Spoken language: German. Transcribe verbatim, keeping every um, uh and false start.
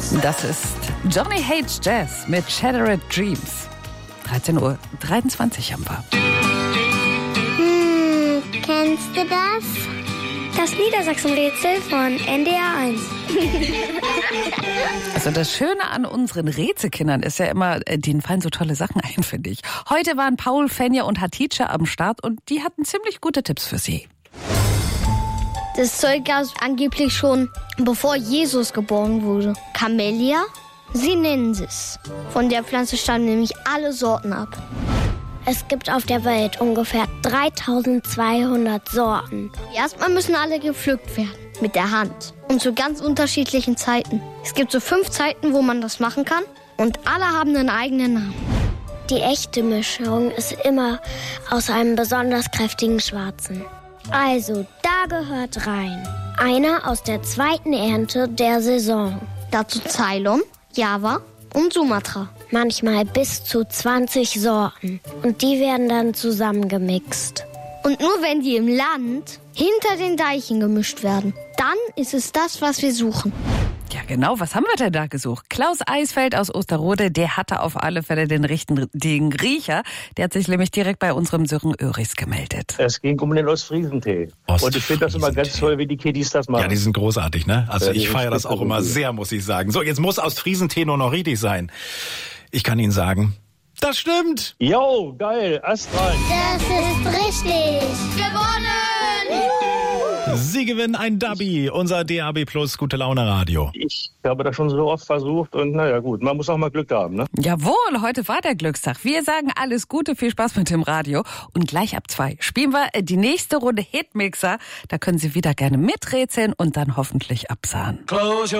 Das ist Johnny Hates Jazz mit Shattered Dreams. dreizehn Uhr dreiundzwanzig haben wir. Hm, kennst du das? Das Niedersachsen-Rätsel von N D R eins. Also das Schöne an unseren Rätselkindern ist ja immer, denen fallen so tolle Sachen ein, finde ich. Heute waren Paul, Fenja und Hatice am Start und die hatten ziemlich gute Tipps für Sie. Das Zeug gab es angeblich schon, bevor Jesus geboren wurde. Camellia sinensis. Von der Pflanze stammen nämlich alle Sorten ab. Es gibt auf der Welt ungefähr dreitausendzweihundert Sorten. Erstmal müssen alle gepflückt werden. Mit der Hand. Und zu ganz unterschiedlichen Zeiten. Es gibt so fünf Zeiten, wo man das machen kann. Und alle haben einen eigenen Namen. Die echte Mischung ist immer aus einem besonders kräftigen Schwarzen. Also, da gehört rein einer aus der zweiten Ernte der Saison. Dazu Ceylon, Java und Sumatra. Manchmal bis zu zwanzig Sorten. Und die werden dann zusammengemixt. Und nur wenn die im Land hinter den Deichen gemischt werden, dann ist es das, was wir suchen. Ja genau, was haben wir denn da gesucht? Klaus Eisfeld aus Osterode, der hatte auf alle Fälle den richtigen Riecher. Der hat sich nämlich direkt bei unserem Sören Örichs gemeldet. Es ging um den Ostfriesentee. Und ich finde das immer ganz toll, wie die Kiddies das machen. Ja, die sind großartig, ne? Also Ja, ich feiere das auch immer sehr, muss ich sagen. So, jetzt muss Ostfriesentee nur noch richtig sein. Ich kann Ihnen sagen, das stimmt. Jo, geil, Ast rein. Das ist richtig. Gewonnen! Sie gewinnen ein Dubby, unser D A B Plus Gute Laune Radio. Ich habe das schon so oft versucht und naja gut, man muss auch mal Glück haben, ne? Jawohl, heute war der Glückstag. Wir sagen alles Gute, viel Spaß mit dem Radio. Und gleich ab zwei spielen wir die nächste Runde Hitmixer. Da können Sie wieder gerne miträtseln und dann hoffentlich absahen.